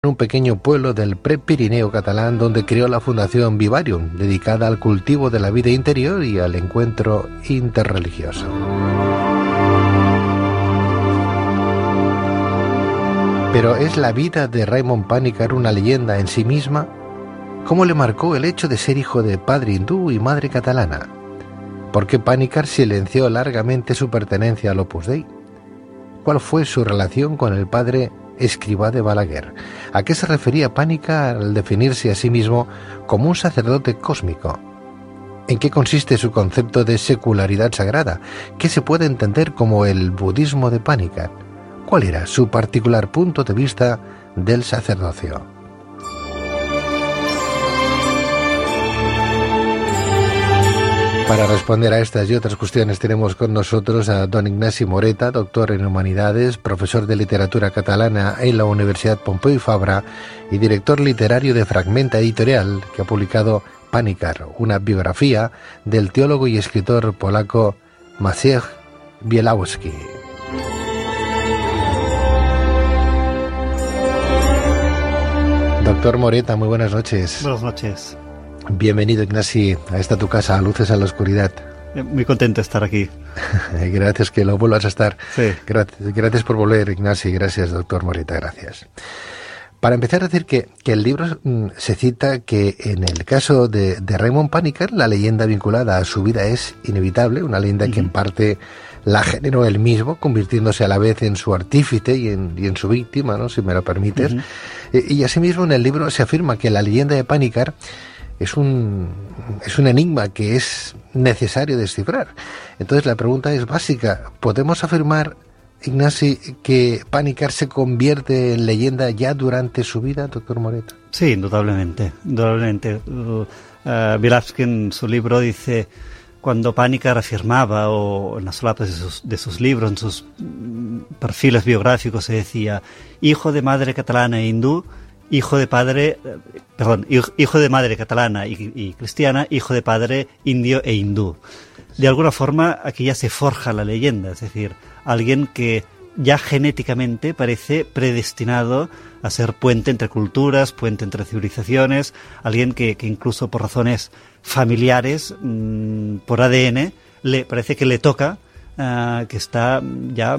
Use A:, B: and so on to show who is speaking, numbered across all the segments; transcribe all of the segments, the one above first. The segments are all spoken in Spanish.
A: un pequeño pueblo del Prepirineo catalán donde creó la Fundación Vivarium, dedicada al cultivo de la vida interior y al encuentro interreligioso. Pero ¿es la vida de Raymond Panikkar una leyenda en sí misma? ¿Cómo le marcó el hecho de ser hijo de padre hindú y madre catalana? ¿Por qué Panikkar silenció largamente su pertenencia al Opus Dei? ¿Cuál fue su relación con el padre Escrivá de Balaguer? ¿A qué se refería Panikkar al definirse a sí mismo como un sacerdote cósmico? ¿En qué consiste su concepto de secularidad sagrada? ¿Qué se puede entender como el budismo de Panikkar? ¿Cuál era su particular punto de vista del sacerdocio? Para responder a estas y otras cuestiones tenemos con nosotros a don Ignasi Moreta, doctor en Humanidades, profesor de Literatura Catalana en la Universidad Pompeu Fabra y director literario de Fragmenta Editorial, que ha publicado Panikkar, una biografía del teólogo y escritor polaco Maciej Bielawski. Doctor Moreta, muy buenas noches.
B: Buenas noches.
A: Bienvenido, Ignasi, a esta tu casa, a Luces a la Oscuridad.
B: Muy contento de estar aquí.
A: Gracias que lo vuelvas a estar.
B: Sí.
A: Gracias por volver, Ignasi. Gracias, doctor Moreta, gracias. Para empezar a decir que el libro se cita que en el caso de Raymond Panikkar, la leyenda vinculada a su vida es inevitable, una leyenda que en parte la generó él mismo, convirtiéndose a la vez en su artífice y en su víctima, ¿no?, si me lo permites. Y asimismo en el libro se afirma que la leyenda de Panikkar es un enigma que es necesario descifrar. Entonces la pregunta es básica. ¿Podemos afirmar, Ignasi, que Panikkar se convierte en leyenda ya durante su vida, doctor Moreta?
B: Sí, indudablemente. Bielawski en su libro dice, cuando Panikkar afirmaba, o en las solapas de sus libros, en sus perfiles biográficos, se decía, hijo de madre catalana e hindú, hijo de madre catalana y cristiana, hijo de padre indio e hindú. De alguna forma aquí ya se forja la leyenda, es decir, alguien que ya genéticamente parece predestinado a ser puente entre culturas, puente entre civilizaciones, alguien que incluso por razones familiares, por ADN, parece que le toca, que está ya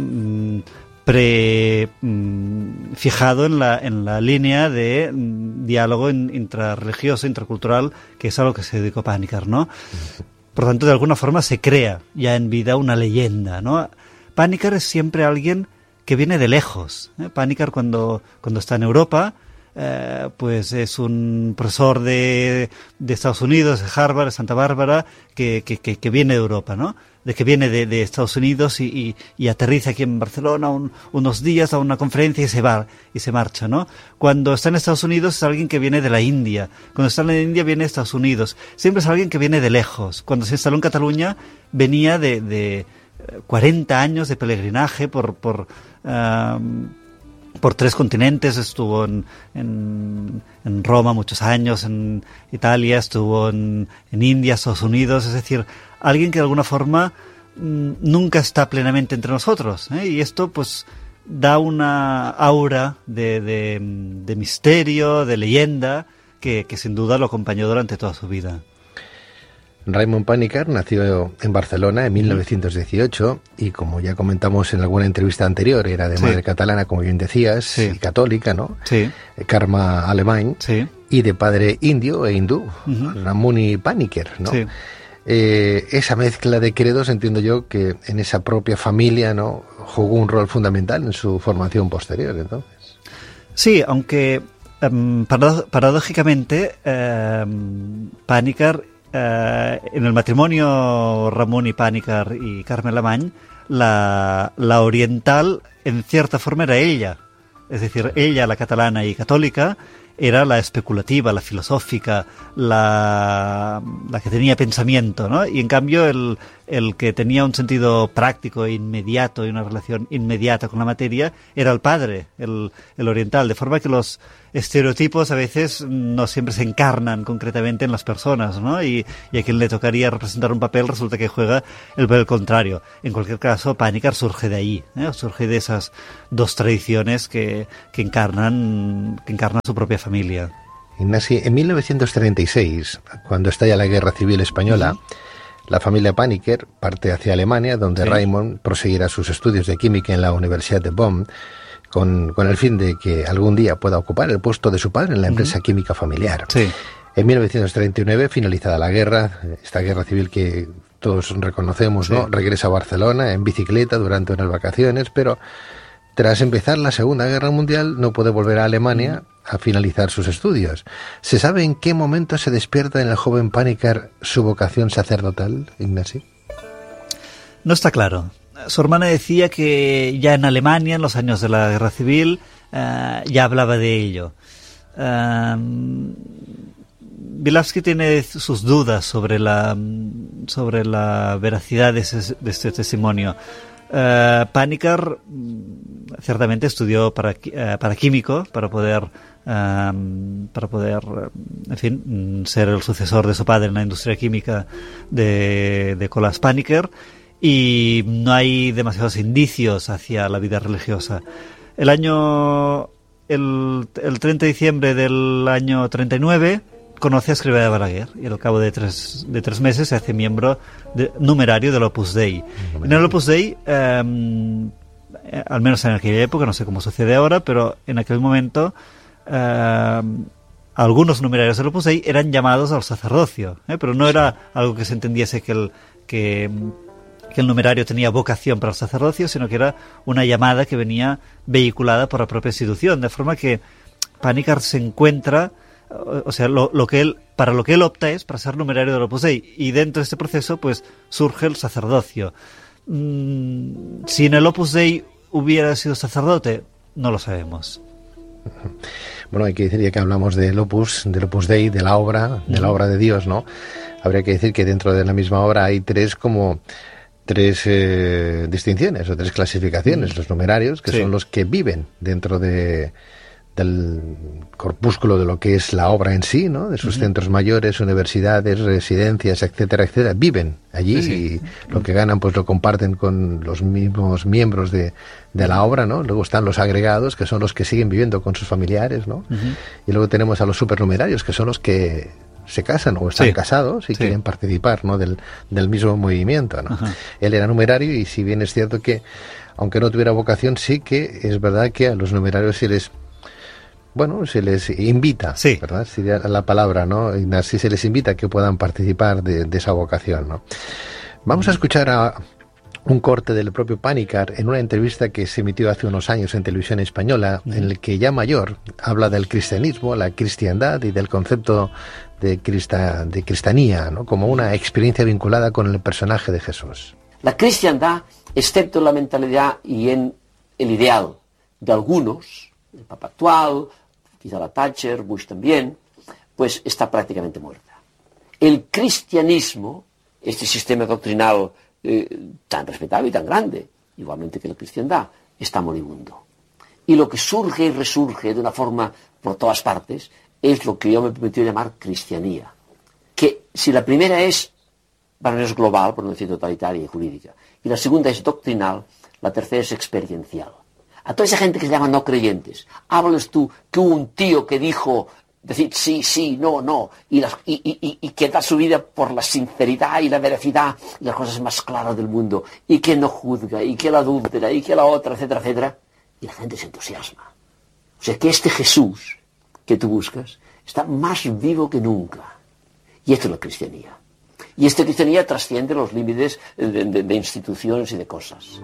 B: fijado en la línea de diálogo intrarreligioso, intracultural, que es a lo que se dedicó Panikkar, ¿no? Por lo tanto, de alguna forma se crea ya en vida una leyenda, ¿no? Panikkar es siempre alguien que viene de lejos, ¿eh? Panikkar cuando está en Europa, pues es un profesor de Estados Unidos, de Harvard, de Santa Bárbara, que viene de Europa, ¿no? De que viene de Estados Unidos y aterriza aquí en Barcelona unos días a una conferencia y se va y se marcha, ¿no? Cuando está en Estados Unidos es alguien que viene de la India. Cuando está en la India viene de Estados Unidos. Siempre es alguien que viene de lejos. Cuando se instaló en Cataluña venía de 40 años de peregrinaje por 3 continentes, estuvo en Roma muchos años, en Italia, estuvo en India, Estados Unidos, es decir, alguien que de alguna forma nunca está plenamente entre nosotros, ¿eh? Y esto pues da una aura de misterio, de leyenda, que sin duda lo acompañó durante toda su vida.
A: Raymond Panikkar nació en Barcelona en 1918 y, como ya comentamos en alguna entrevista anterior, era de madre catalana, como bien decías, y católica, ¿no?
B: Sí.
A: Karma Alemany, y de padre indio e hindú, Ramuni Panikkar, ¿no? Sí. Esa mezcla de credos, entiendo yo, que en esa propia familia, ¿no?, jugó un rol fundamental en su formación posterior, entonces. Sí,
B: aunque paradójicamente Panikkar, en el matrimonio Ramuni Panikkar y Carme Alemany, la oriental en cierta forma era ella, es decir, ella, la catalana y católica, era la especulativa, la filosófica, la que tenía pensamiento, ¿no? Y en cambio el el que tenía un sentido práctico e inmediato y una relación inmediata con la materia era el padre, el oriental, de forma que los estereotipos a veces no siempre se encarnan concretamente en las personas, ¿no? Y a quien le tocaría representar un papel resulta que juega el papel contrario. En cualquier caso, Panikkar surge de ahí, surge de esas dos tradiciones que encarnan su propia familia.
A: Ignasi, en 1936, cuando estalla la Guerra Civil Española, la familia Panikkar parte hacia Alemania, donde Raimon proseguirá sus estudios de química en la Universidad de Bonn, con el fin de que algún día pueda ocupar el puesto de su padre en la empresa química familiar.
B: Sí.
A: En 1939, finalizada la guerra, esta guerra civil que todos reconocemos, ¿no? Regresa a Barcelona en bicicleta durante unas vacaciones, pero tras empezar la Segunda Guerra Mundial no puede volver a Alemania a finalizar sus estudios. ¿Se sabe en qué momento se despierta en el joven Panikkar su vocación sacerdotal, Ignasi?
B: No está claro. Su hermana decía que ya en Alemania, en los años de la Guerra Civil, ya hablaba de ello. Bilavsky tiene sus dudas sobre la veracidad de este testimonio. Panikkar ciertamente estudió para químico, para poder en fin, ser el sucesor de su padre en la industria química de Nicolás Panikkar, y no hay demasiados indicios hacia la vida religiosa. El 30 de diciembre del año 39 conoce a Escrivá de Balaguer y al cabo de tres meses se hace miembro numerario del Opus Dei. En el Opus Dei, al menos en aquella época, no sé cómo sucede ahora, pero en aquel momento algunos numerarios del Opus Dei eran llamados al sacerdocio, pero no era algo que se entendiese que el numerario tenía vocación para el sacerdocio, sino que era una llamada que venía vehiculada por la propia institución, de forma que Panikkar se encuentra, o sea, para lo que él opta es para ser numerario del Opus Dei, y dentro de este proceso pues surge el sacerdocio. Si en el Opus Dei hubiera sido sacerdote, no lo sabemos.
A: Bueno, hay que decir, ya que hablamos del Opus Dei, de la obra de Dios, ¿no? Habría que decir que dentro de la misma obra hay tres distinciones o tres clasificaciones. Los numerarios, que son los que viven dentro del corpúsculo de lo que es la obra en sí, ¿no? De sus centros mayores, universidades, residencias, etcétera, etcétera. Viven allí y lo que ganan pues lo comparten con los mismos miembros de la obra, ¿no? Luego están los agregados, que son los que siguen viviendo con sus familiares, ¿no? Y luego tenemos a los supernumerarios, que son los que se casan o están casados y quieren participar, ¿no? del mismo movimiento, ¿no? Él era numerario, y si bien es cierto que, aunque no tuviera vocación, sí que es verdad que a los numerarios se les invita, ¿verdad? Sería la palabra, ¿no? Así se les invita a que puedan participar de esa vocación, ¿no? Vamos a escuchar a un corte del propio Panikkar en una entrevista que se emitió hace unos años en televisión española, en el que ya mayor habla del cristianismo, la cristiandad y del concepto de cristianía, ¿no? Como una experiencia vinculada con el personaje de Jesús.
C: La cristiandad, excepto en la mentalidad y en el ideal de algunos, el Papa actual, quizá la Thatcher, Bush también, pues está prácticamente muerta. El cristianismo, este sistema doctrinal tan respetable y tan grande, igualmente que la cristiandad, está moribundo. Y lo que surge y resurge de una forma por todas partes es lo que yo me he permitido llamar cristianía. Que si la primera es, para nosotros, global, por no decir totalitaria y jurídica, y la segunda es doctrinal, la tercera es experiencial. A toda esa gente que se llama no creyentes, háblales tú que hubo un tío que dijo, decir sí, no, y que da su vida por la sinceridad y la veracidad y las cosas más claras del mundo, y que no juzga, y que la adúltera, y que la otra, etcétera, etcétera, y la gente se entusiasma. O sea que este Jesús que tú buscas está más vivo que nunca. Y esto es la cristianía. Y esta cristianía trasciende los límites de instituciones y de cosas.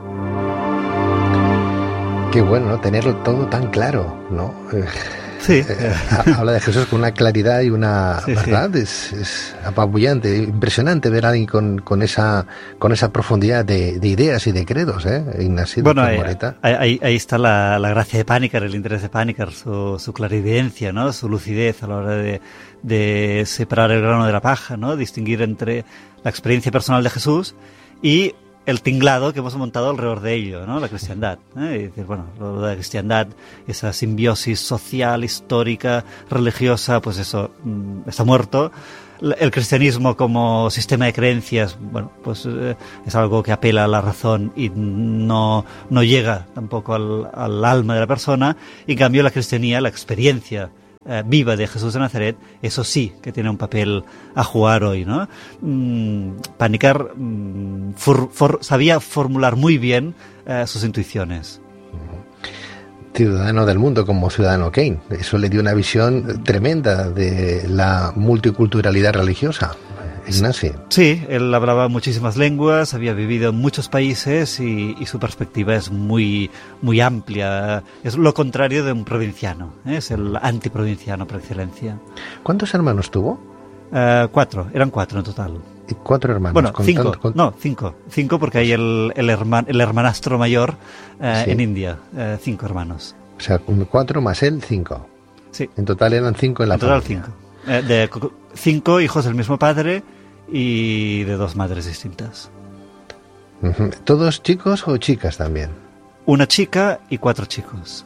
A: Qué bueno, ¿no? Tenerlo todo tan claro, ¿no?
B: Sí.
A: Habla de Jesús con una claridad y una verdad. Es apabullante, impresionante ver a alguien con esa profundidad de ideas y de credos, Ignacio.
B: Bueno, ahí está la gracia de Panikkar, el interés de Panikkar, su clarividencia, ¿no? Su lucidez a la hora de separar el grano de la paja, ¿no? Distinguir entre la experiencia personal de Jesús y el tinglado que hemos montado alrededor de ello, ¿no? La cristiandad. Y decir, bueno, lo de la cristiandad, esa simbiosis social, histórica, religiosa, pues eso está muerto. El cristianismo como sistema de creencias, bueno, pues es algo que apela a la razón y no llega tampoco al alma de la persona. Y en cambio la cristianía, la experiencia viva de Jesús de Nazaret, eso sí que tiene un papel a jugar hoy, ¿no? Panikkar sabía formular muy bien sus intuiciones.
A: Ciudadano del mundo como Ciudadano Kane. Eso le dio una visión tremenda de la multiculturalidad religiosa. Ignasi.
B: Sí, él hablaba muchísimas lenguas, había vivido en muchos países y su perspectiva es muy, muy amplia. Es lo contrario de un provinciano, es el antiprovinciano por excelencia.
A: ¿Cuántos hermanos tuvo?
B: 4, eran 4 en total.
A: ¿Y 4 hermanos?
B: Bueno, 5. 5 porque hay el hermanastro mayor sí. En India. 5 hermanos.
A: O sea, 4 más él, 5.
B: Sí.
A: En total eran 5 en la familia.
B: En total 5. De 5 hijos del mismo padre y de 2 madres distintas.
A: ¿Todos chicos o chicas también?
B: Una chica y 4 chicos.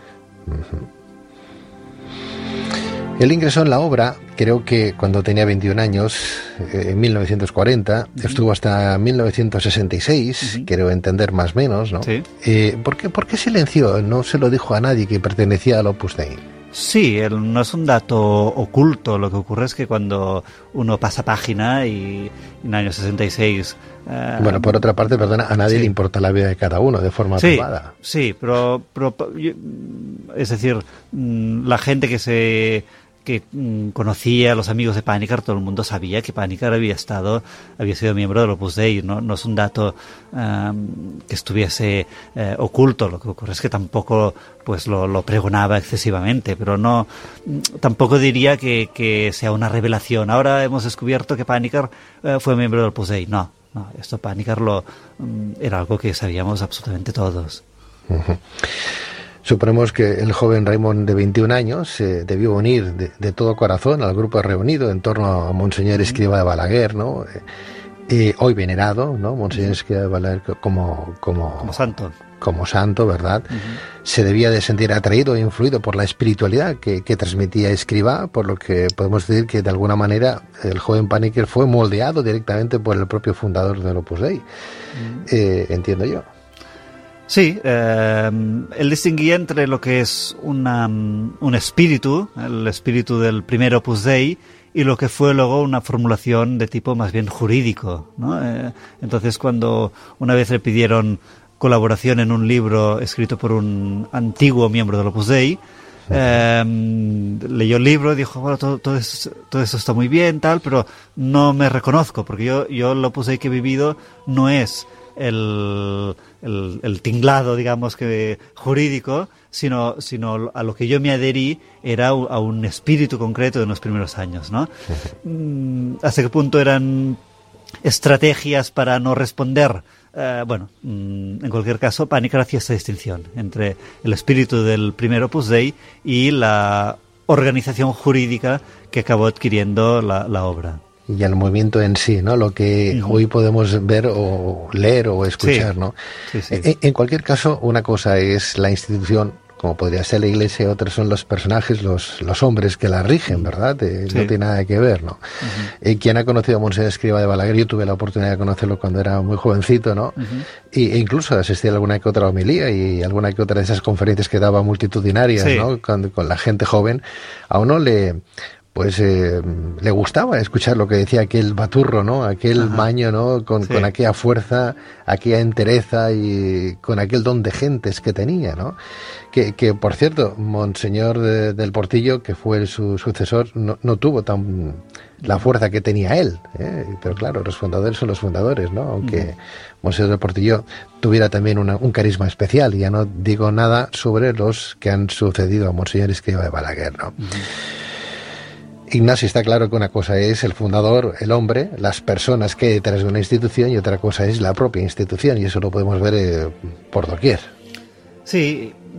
A: Él ingresó en la obra, creo que cuando tenía 21 años, en 1940, estuvo hasta 1966, quiero entender más o menos, ¿no?
B: Sí.
A: ¿Por qué silenció? No se lo dijo a nadie que pertenecía al Opus Dei.
B: Sí, no es un dato oculto. Lo que ocurre es que cuando uno pasa página y en el año 66...
A: Bueno, por otra parte, perdona, a nadie le importa la vida de cada uno de forma privada.
B: Sí, pero es decir, la gente que conocía a los amigos de Panikkar, todo el mundo sabía que Panikkar había sido miembro del Opus Dei. No es un dato que estuviese oculto. Lo que ocurre es que tampoco pues lo pregonaba excesivamente, pero tampoco diría que sea una revelación. Ahora hemos descubierto que Panikkar fue miembro del Opus Dei. No, esto Panikkar era algo que sabíamos absolutamente todos.
A: Suponemos que el joven Raymond de 21 años se debió unir de todo corazón al grupo reunido en torno a Monseñor Escrivá de Balaguer, ¿no? Hoy venerado, ¿no? Monseñor Escrivá de Balaguer como
B: santo.
A: Como santo, ¿verdad? Se debía de sentir atraído e influido por la espiritualidad que transmitía Escrivá, por lo que podemos decir que de alguna manera el joven Panikkar fue moldeado directamente por el propio fundador del Opus Dei, entiendo yo.
B: Sí, él distinguía entre lo que es un espíritu, el espíritu del primer Opus Dei, y lo que fue luego una formulación de tipo más bien jurídico, ¿no? Entonces, cuando una vez le pidieron colaboración en un libro escrito por un antiguo miembro del Opus Dei, leyó el libro y dijo, bueno, todo eso está muy bien, tal, pero no me reconozco, porque yo el Opus Dei que he vivido no es el tinglado, digamos, que jurídico, sino a lo que yo me adherí era a un espíritu concreto de los primeros años, ¿no? ¿Hasta qué punto eran estrategias para no responder? Bueno, en cualquier caso, Panikkar hacía esta distinción entre el espíritu del primer Opus Dei y la organización jurídica que acabó adquiriendo la obra.
A: Y el movimiento en sí, ¿no? Lo que hoy podemos ver o leer o escuchar, ¿no?
B: Sí.
A: En cualquier caso, una cosa es la institución, como podría ser la Iglesia, otros son los personajes, los hombres que la rigen, ¿verdad? No tiene nada que ver, ¿no? Quien ha conocido a Monseñor Escrivá de Balaguer, yo tuve la oportunidad de conocerlo cuando era muy jovencito, ¿no? E incluso asistí a alguna que otra homilía y alguna que otra de esas conferencias que daba multitudinarias, ¿no? Con la gente joven. A uno le gustaba escuchar lo que decía aquel baturro, ¿no? Aquel maño, ¿no? Con aquella fuerza, aquella entereza y con aquel don de gentes que tenía, ¿no? Que por cierto, Monseñor del Portillo, que fue su sucesor, no tuvo la fuerza que tenía él, pero claro, los fundadores son los fundadores, ¿no? Aunque Monseñor del Portillo tuviera también un carisma especial, y ya no digo nada sobre los que han sucedido a Monseñor Escrivá de Balaguer, ¿no? Ignasi, está claro que una cosa es el fundador, el hombre, las personas que hay detrás de una institución, y otra cosa es la propia institución, y eso lo podemos ver por doquier.
B: Sí,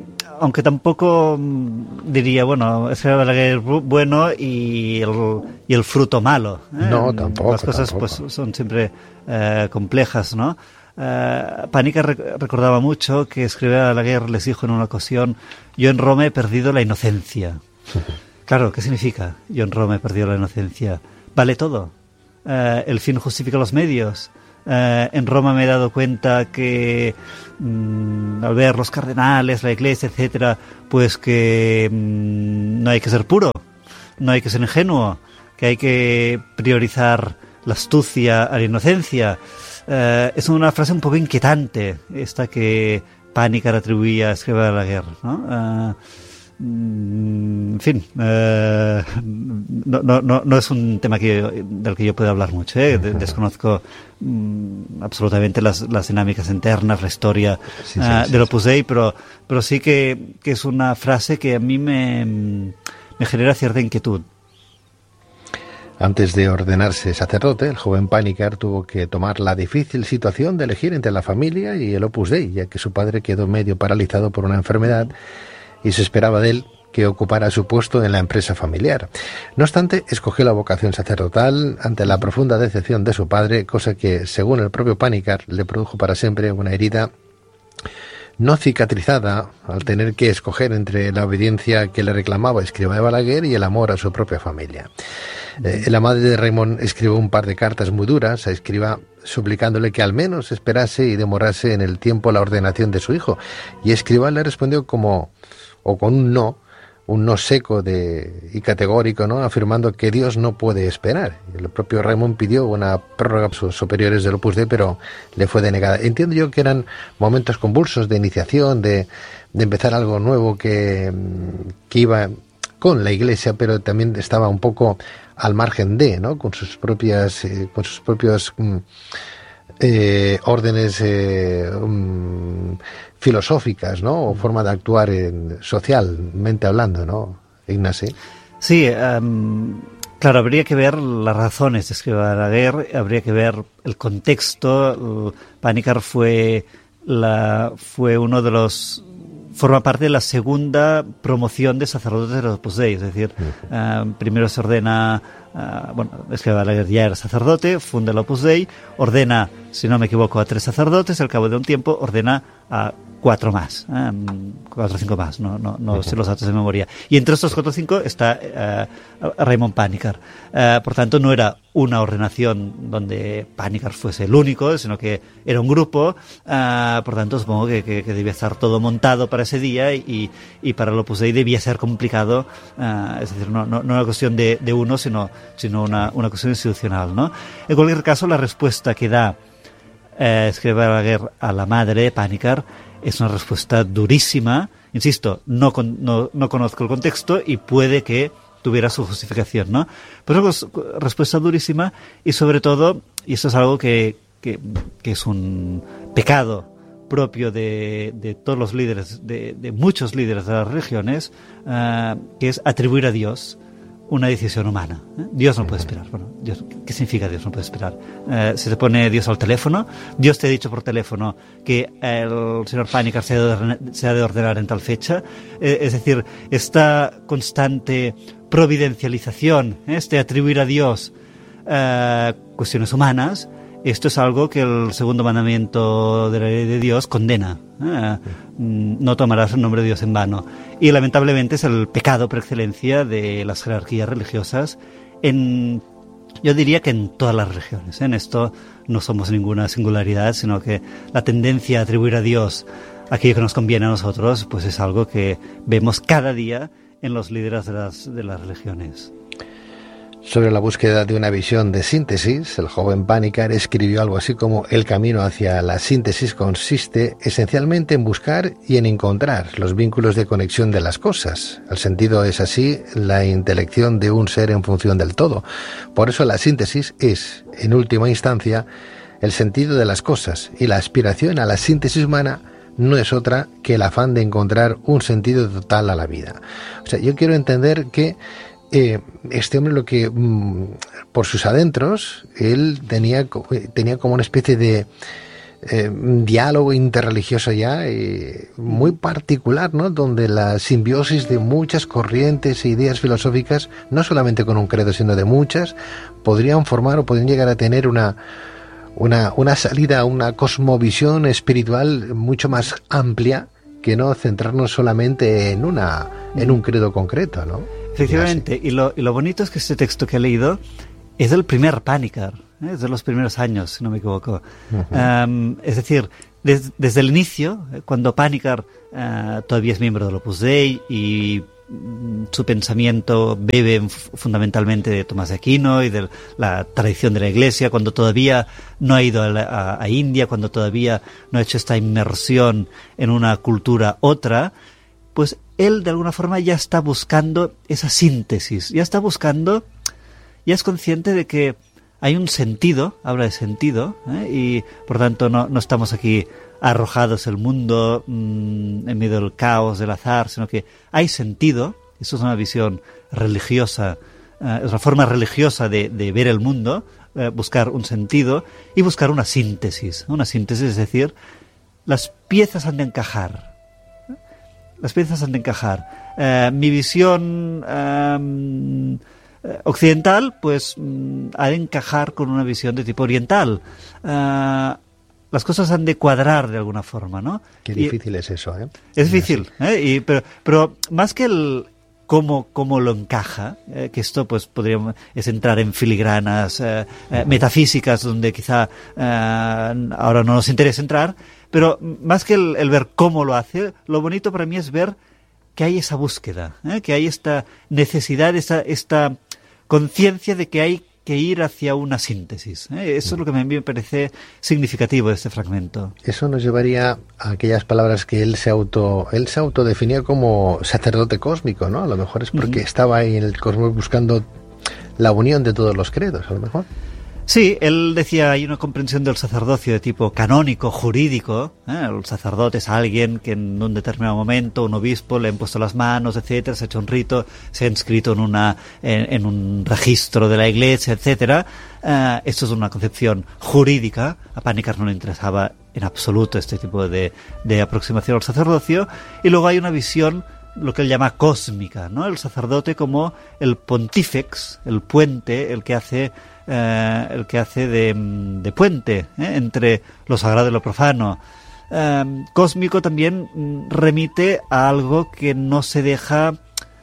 B: aunque tampoco diría, bueno, es Balaguer bueno y el fruto malo.
A: No, tampoco.
B: Las cosas
A: tampoco.
B: Pues son siempre complejas, ¿no? Panikkar recordaba mucho que escribía Balaguer, les dijo en una ocasión: yo en Roma he perdido la inocencia. Claro, ¿qué significa? Yo en Roma he perdido la inocencia. ¿Vale todo? ¿El fin justifica los medios? En Roma me he dado cuenta que al ver los cardenales, la iglesia, etcétera, pues que no hay que ser puro, no hay que ser ingenuo, que hay que priorizar la astucia a la inocencia. Es una frase un poco inquietante esta que Panikkar atribuía a escribir a la guerra, ¿no? En fin, no es un tema del que yo pueda hablar mucho, ¿eh? Desconozco absolutamente las dinámicas internas, la historia del Opus Dei, pero sí que es una frase que a mí me genera cierta inquietud.
A: Antes de ordenarse sacerdote, el joven Panikkar tuvo que tomar la difícil situación de elegir entre la familia y el Opus Dei, ya que su padre quedó medio paralizado por una enfermedad y se esperaba de él que ocupara su puesto en la empresa familiar. No obstante, escogió la vocación sacerdotal ante la profunda decepción de su padre, cosa que, según el propio Panikkar, le produjo para siempre una herida no cicatrizada al tener que escoger entre la obediencia que le reclamaba Escrivá de Balaguer y el amor a su propia familia. La madre de Raymond escribió un par de cartas muy duras a Escrivá, suplicándole que al menos esperase y demorase en el tiempo la ordenación de su hijo, y Escrivá le respondió con un no seco y categórico, ¿no?, afirmando que Dios no puede esperar. El propio Raymond pidió una prórroga a sus superiores del Opus Dei, pero le fue denegada. Entiendo yo que eran momentos convulsos de iniciación, de empezar algo nuevo que iba con la Iglesia, pero también estaba un poco al margen ¿no?, con sus propios órdenes filosóficas, ¿no?, o forma de actuar socialmente hablando, ¿no, Ignasi?
B: Sí, claro, habría que ver las razones de escribir Balaguer, habría que ver el contexto. Panikkar fue uno de los... forma parte de la segunda promoción de sacerdotes de los Opus Dei, es decir, primero se ordena, Escrivá de Balaguer ya era sacerdote, funda el Opus Dei, ordena, si no me equivoco, a 3 sacerdotes, al cabo de un tiempo ordena a 4 más, 4 o 5 más, no sé los datos de memoria. Y entre estos 4 o 5 está Raymond Panikkar. Por tanto, no era una ordenación donde Panikkar fuese el único, sino que era un grupo. Por tanto, supongo que debía estar todo montado para ese día y para el Opus Dei debía ser complicado. Es decir, no una cuestión de uno, sino una cuestión institucional, ¿no? En cualquier caso, la respuesta que da Escrivá de Balaguer a la madre, Panikkar, es una respuesta durísima. Insisto, no conozco el contexto y puede que tuviera su justificación, ¿no? Pero es una respuesta durísima y sobre todo, y esto es algo que es un pecado propio de todos los líderes, de muchos líderes de las religiones, que es atribuir a Dios una decisión humana. Dios no puede esperar. Bueno, ¿qué significa Dios no puede esperar? Se te pone Dios al teléfono, Dios te ha dicho por teléfono que el señor Panikkar se ha de ordenar en tal fecha. Es decir, esta constante providencialización, este atribuir a Dios cuestiones humanas, esto es algo que el segundo mandamiento de la ley de Dios condena. No tomarás el nombre de Dios en vano. Y lamentablemente es el pecado por excelencia de las jerarquías religiosas, yo diría que en todas las religiones. En esto no somos ninguna singularidad, sino que la tendencia a atribuir a Dios aquello que nos conviene a nosotros, pues es algo que vemos cada día en los líderes de las religiones.
A: Sobre la búsqueda de una visión de síntesis, el joven Panikkar escribió algo así como: el camino hacia la síntesis consiste esencialmente en buscar y en encontrar los vínculos de conexión de las cosas. El sentido es así la intelección de un ser en función del todo. Por eso la síntesis es, en última instancia, el sentido de las cosas, y la aspiración a la síntesis humana no es otra que el afán de encontrar un sentido total a la vida. O sea, yo quiero entender que este hombre, lo que por sus adentros, él tenía como una especie diálogo interreligioso ya muy particular, ¿no? Donde la simbiosis de muchas corrientes e ideas filosóficas, no solamente con un credo, sino de muchas, podrían formar o podrían llegar a tener una salida, una cosmovisión espiritual mucho más amplia que no centrarnos solamente en un credo concreto, ¿no?
B: Efectivamente, y lo bonito es que este texto que he leído es del primer Panikkar, es de los primeros años, si no me equivoco. Uh-huh. Es decir, desde el inicio, cuando Panikkar todavía es miembro del Opus Dei y su pensamiento bebe fundamentalmente de Tomás de Aquino y de la tradición de la Iglesia, cuando todavía no ha ido a India, cuando todavía no ha hecho esta inmersión en una cultura otra, pues él de alguna forma ya está buscando esa síntesis, ya es consciente de que hay un sentido, habla de sentido, y por tanto no estamos aquí arrojados el mundo en medio del caos, del azar, sino que hay sentido. Eso es una visión religiosa, es una forma religiosa de ver el mundo, buscar un sentido y buscar una síntesis. Una síntesis, es decir, las piezas han de encajar. Las piezas han de encajar. Mi visión occidental, pues ha de encajar con una visión de tipo oriental. Las cosas han de cuadrar de alguna forma, ¿no?
A: Qué difícil es eso, ¿eh?
B: Es difícil, pero más que el cómo lo encaja, que esto pues es entrar en filigranas metafísicas donde quizá ahora no nos interesa entrar, pero más que el ver cómo lo hace, lo bonito para mí es ver que hay esa búsqueda, que hay esta necesidad, esta conciencia de que hay que ir hacia una síntesis. Eso es lo que a mí me parece significativo de este fragmento.
A: Eso nos llevaría a aquellas palabras que él se autodefinía como sacerdote cósmico, ¿no? A lo mejor es porque estaba ahí en el cosmos buscando la unión de todos los credos, a lo mejor.
B: Sí, él decía, hay una comprensión del sacerdocio de tipo canónico, jurídico. El sacerdote es alguien que en un determinado momento, un obispo, le han puesto las manos, etcétera, se ha hecho un rito, se ha inscrito en un registro de la Iglesia, etcétera. Esto es una concepción jurídica. A Panikkar no le interesaba en absoluto este tipo de aproximación al sacerdocio. Y luego hay una visión, lo que él llama cósmica, ¿no? El sacerdote como el pontífex, el puente, el que hace de puente entre lo sagrado y lo profano. Cósmico también remite a algo que no se deja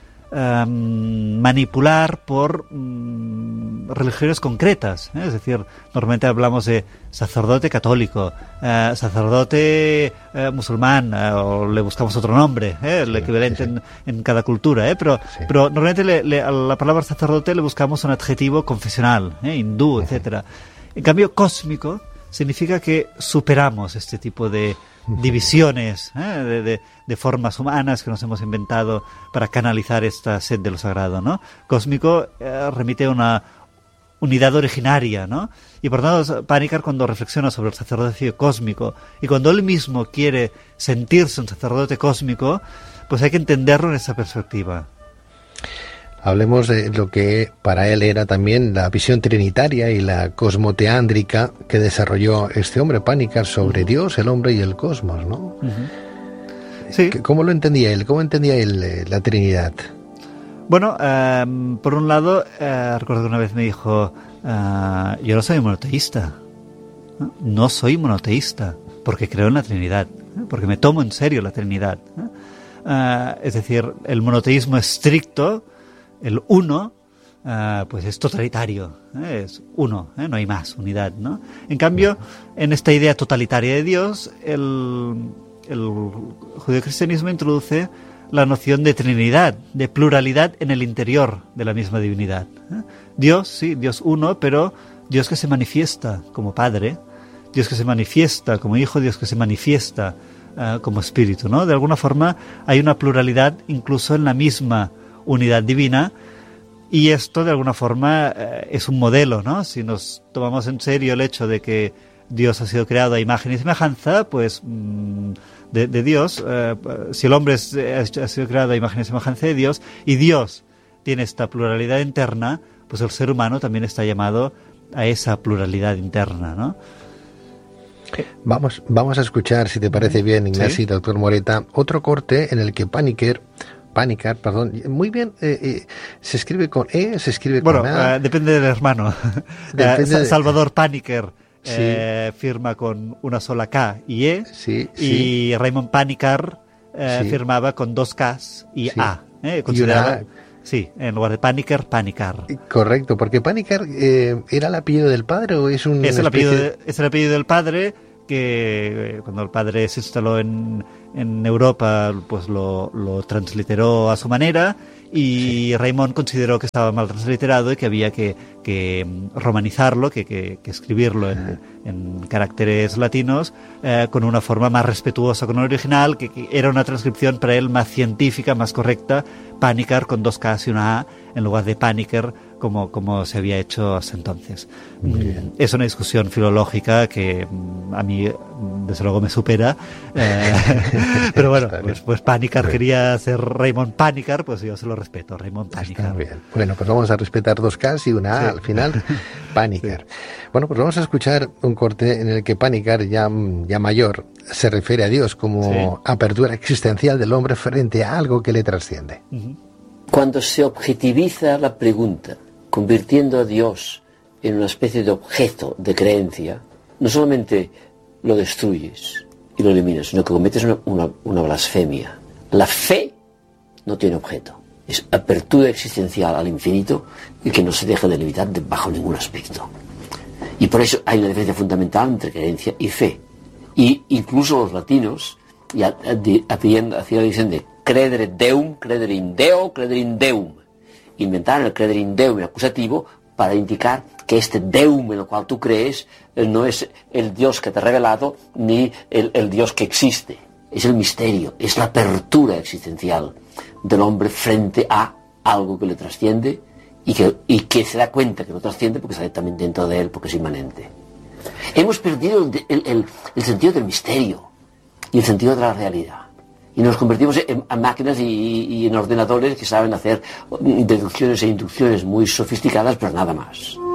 B: manipular por religiones concretas, es decir, normalmente hablamos de sacerdote católico, sacerdote musulmán, o le buscamos otro nombre, el equivalente en cada cultura, pero normalmente a la palabra sacerdote le buscamos un adjetivo confesional, hindú, etcétera. En cambio, cósmico significa que superamos este tipo de divisiones, de formas humanas que nos hemos inventado para canalizar esta sed de lo sagrado, ¿no? Cósmico remite a una unidad originaria, ¿no? Y por tanto, Panikkar, cuando reflexiona sobre el sacerdocio cósmico y cuando él mismo quiere sentirse un sacerdote cósmico, pues hay que entenderlo en esa perspectiva.
A: Hablemos de lo que para él era también la visión trinitaria y la cosmoteándrica que desarrolló este hombre, Panikkar, sobre Dios, el hombre y el cosmos, ¿no?
B: Sí.
A: ¿Cómo lo entendía él? ¿Cómo entendía él la Trinidad?
B: Bueno, por un lado, recuerdo que una vez me dijo, yo no soy monoteísta. No soy monoteísta, porque creo en la Trinidad, porque me tomo en serio la Trinidad. Es decir, el monoteísmo estricto, el uno, pues es totalitario, es uno, no hay más, unidad, ¿no? En cambio, en esta idea totalitaria de Dios, el judeocristianismo introduce la noción de trinidad, de pluralidad en el interior de la misma divinidad. Dios, sí, Dios uno, pero Dios que se manifiesta como Padre, Dios que se manifiesta como Hijo, Dios que se manifiesta como Espíritu, ¿no? De alguna forma hay una pluralidad incluso en la misma unidad divina, y esto de alguna forma es un modelo, ¿no? Si nos tomamos en serio el hecho de que Dios ha sido creado a imagen y semejanza, pues de Dios, si el hombre ha sido creado a imagen y semejanza de Dios, y Dios tiene esta pluralidad interna, pues el ser humano también está llamado a esa pluralidad interna, ¿no?
A: Vamos a escuchar, si te parece bien, Ignasi, ¿sí? Doctor Moreta, otro corte en el que Panikkar, muy bien, se escribe con E, se escribe con A.
B: Depende del hermano. Salvador Panikkar firma con una sola K y E, y Raymond Panikkar firmaba con 2 Ks y A. Consideraba... Y una A. Sí, en lugar de Panikkar.
A: Correcto, porque Panikkar ¿era el apellido del padre o es un...?
B: Es el apellido del padre, que cuando el padre se instaló en Europa, pues lo transliteró a su manera, y Raymond consideró que estaba mal transliterado y que había que romanizarlo, que escribirlo en caracteres latinos, con una forma más respetuosa con el original, que era una transcripción para él más científica, más correcta, Panikkar con 2 Ks y una A, en lugar de Panikkar como se había hecho hasta entonces. Es una discusión filológica que a mí desde luego me supera, pero bueno, pues Panikkar quería ser Raymond Panikkar, pues yo se lo respeto, Raymond Panikkar.
A: Bueno, pues vamos a respetar 2 Ks y una A al final, Panikkar. Bueno, pues vamos a escuchar un corte en el que Panikkar, ya mayor, se refiere a Dios como apertura existencial del hombre frente a algo que le trasciende.
C: Cuando se objetiviza la pregunta, convirtiendo a Dios en una especie de objeto de creencia, no solamente lo destruyes y lo eliminas, sino que cometes una blasfemia. La fe no tiene objeto, es apertura existencial al infinito y que no se deja delimitar bajo ningún aspecto. Y por eso hay una diferencia fundamental entre creencia y fe. Y incluso los latinos dicen de credere deum, credere in deo, credere in deum. Inventaron el credere in deum en acusativo para indicar que este deum en el cual tú crees no es el Dios que te ha revelado ni el Dios que existe. Es el misterio, es la apertura existencial del hombre frente a algo que le trasciende y que se da cuenta que no trasciende porque está también dentro de él, porque es inmanente. Hemos perdido el sentido del misterio y el sentido de la realidad. Y nos convertimos en máquinas y en ordenadores que saben hacer deducciones e inducciones muy sofisticadas, pero nada más.